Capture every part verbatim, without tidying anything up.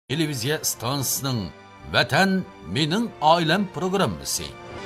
Televiziya stansiyasining Vatan mening oilam programmasi.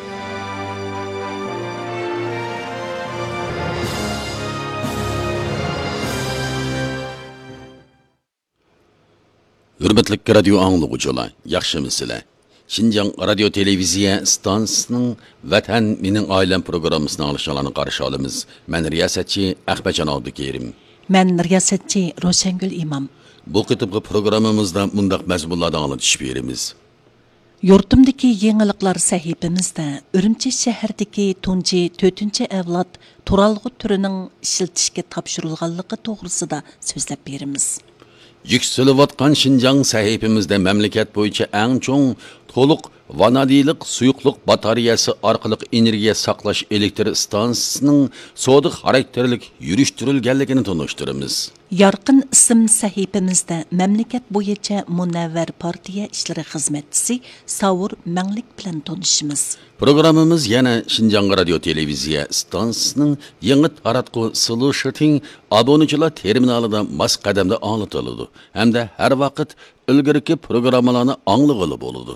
Hürmetli radio anlıqçılar, yaxşımısınızlar? Şinjan radio televiziya stansiyasining Vatan mening oilam programmasini alışanlarni qarshi olamiz. Men riyosatchi Ahmadjon Abdukerim. Men riyosatchi Roshangul Imam. Bu qitimqi programmamizda mundaq mazmunlarni anlatishib beramiz. Yurtimdagi yangiliklar sahifamizda Urumchi shahridagi tunji to'rtinchi avlod turalg'u turining ishlatishga topshirilganligi to'g'risida so'zlab beramiz. Yükselivatqan Şinjan sahifamizda mamlakat bo'yicha eng cho'ng to'liq vanadiylik suyuqlik batareyasi orqali energiya saqlash elektr stansiyasining sodiq xarakterlik yurishtirilganligini tanishtiramiz. Yorqin ism sahifamizda mamlakat bo'yicha Munavvar partiya ishlari xizmatchisi Savur Manglik bilan tanishimiz. Programmamiz yana Şinjan radio televiziya stansiyasining yangi taratqu solution obunachilar terminalida mas qadamda anlatiladi hamda har vaqt ilgirki programmalarni anglag'ili bo'ladi.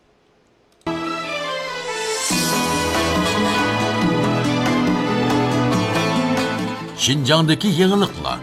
Şinjan'daki yangiliklar.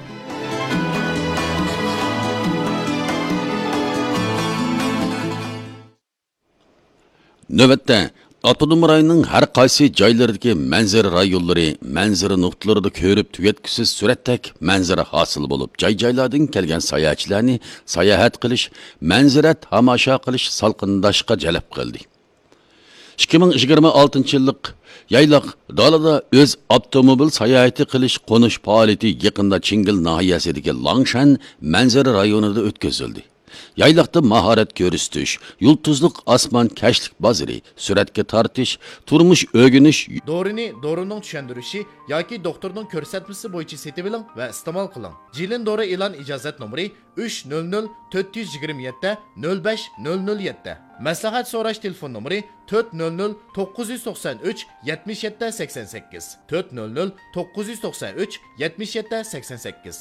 Növətdə Avtonom rayonunun hər qaysı joylaridagi manzara rayonlari, manzara nuqtalarida ko'rib tugatkisiz suratdak manzara hosil bo'lib, joy-joylardan kelgan sayohatchilarni sayohat qilish, manzara tomosha qilish salqindashga jalb qildi. ikki ming yigirma oltinchi yillik yaylaq dalada o'z avtomobil sayohati qilish qo'nish faoliyati yaqinda Chingil nahiyasidagi Langshan manzara rayonida o'tkazildi. Yaylaqda mahorat ko'rsatish, yulduzliq osmon kashlik bozori, suratga tortish, turmush o'rganish, Dorini dorining tushundirishi yoki doktorning ko'rsatmasi bo'yicha setib oling va iste'mol qiling. Jilin dori e'lon ijozat nomeri uch nol nol to'rt yuz yigirma yetti nol besh nol nol yetti. Maslahat so'rash telefon nomeri to'rt nol nol to'qqiz yuz to'qson uch yetmish yetti sakson sakkiz to'rt nol nol to'qqiz yuz to'qson uch yetmish yetti sakson sakkiz.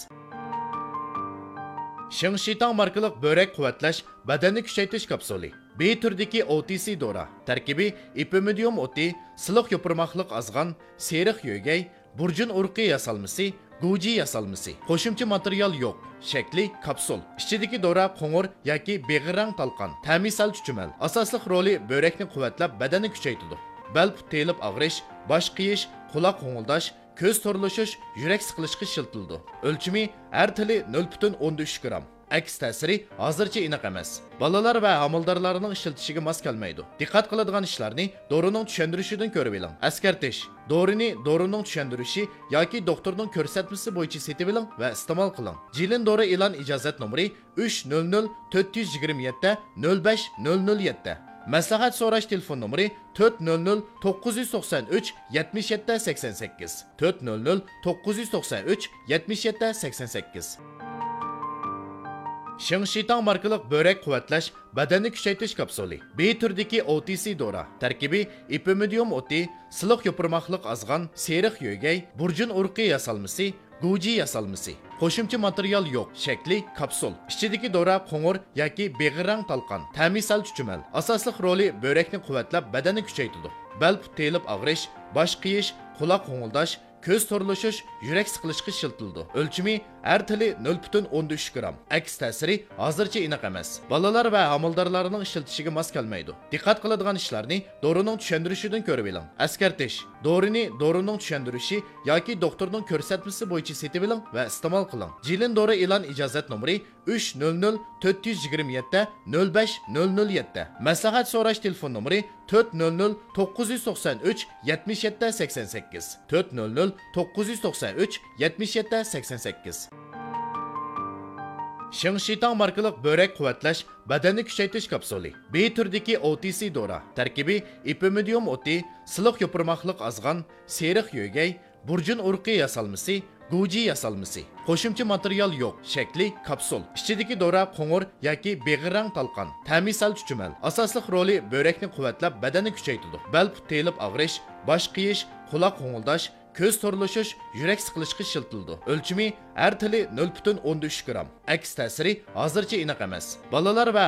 Shingshitang markalik börek quvvatlash, badanni kuchaytirish kapsuli. B turdagi O T C dora. Tarkibi ipimidium o'ti, siliq yopirmoqliq azg'an, seriq yo'gay, burjun urqi yasalmasi, guji yasalmasi. Qo'shimcha material yo'q. Shakli kapsul. Ichidagi dora qo'ng'ir yoki beg'irang talqon. Ta'misal chuchumal. Asosli roli börekni quvvatlab, badanni kuchaytiradi. Bel telib og'rish, bosh qiyish, quloq qo'ng'ildash, ko'z to'rlashish, yurak siqilishga shiltildi. O'lchimi har tili nol butun o'n uch gram. Aks ta'siri hozircha aniq emas. Bolalar va amaldorlarning ishiltishiga mos kelmaydi. Diqqat qiladigan ishlarni dorining tushuntirishidan ko'rib oling. Askartish. Dorini dorining tushuntirishi yoki doktorning ko'rsatmasi bo'yicha setib oling va iste'mol qiling. Jilin dori e'lon ijozat nomeri uch nol nol to'rt yuz yigirma yetti nol besh nol nol yetti. Maslahat so'rash telefon nomeri to'rt nol nol to'qqiz yuz to'qson uch yetmish yetti sakson sakkiz to'rt nol nol to'qqiz yuz to'qson uch yetmish yetti sakson sakkiz. Shingshitang markalik börek quvvatlash, badanni kuchaytirish kapsuli. B turdagi O T C dora. Tarkibi ipimidium o'ti, siliq yopirmoqliq azg'an, seriq yo'gay, burjun urqi yasalmasi, guji yasalmasi. Qo'shimcha material yo'q. Shakli kapsul. Ichidagi dora qo'ng'ir yoki beg'irang talqon. Ta'misal chuchumal. Asosli roli börekni quvvatlab, badanni kuchaytiradi. Bel telib og'rish, bosh qiyish, quloq qo'ng'ildash, ko'z to'rlashish, yurak siqilishga shiltildi. O'lchimi har tili nol butun o'n uch gram. Aks ta'siri hozircha aniq emas. Bolalar va amaldorlarning ishiltishiga mos kelmaydi. Diqqat qiladigan ishlarni dorining tushuntirishidan ko'rib oling. Askartish. Dorini dorining tushuntirishi yoki doktorning ko'rsatmasi bo'yicha setib oling va iste'mol qiling. Jilin dori e'lon ijozat nomeri uch nol nol to'rt yuz yigirma yetti nol besh nol nol yetti. Maslahat so'rash telefon nomeri to'rt nol nol to'qqiz yuz to'qson uch yetmish yetti sakson sakkiz to'rt nol nol to'qqiz yuz to'qson uch yetmish yetti sakson sakkiz. Shingshitang markalik börek quvvatlash, badanni kuchaytirish kapsuli. B turdagi O T C dora. Tarkibi ipimidium o'ti, siliq yopirmoqliq azg'an, seriq yo'gay, burjun urqi yasalmasi, guji yasalmasi. Qo'shimcha material yo'q. Shakli kapsul. Ichidagi dora qo'ng'ir yoki beg'irang talqon. Ta'misal chuchumal. Asosli roli börekni quvvatlab, badanni kuchaytiradi. Bel telib og'rish, bosh qiyish, quloq qo'ng'ildash, ko'z to'rlashish, yurak siqilishga shiltildi. O'lchimi har tili nol butun o'n uch gram. Aks ta'siri hozircha aniq emas. Bolalar va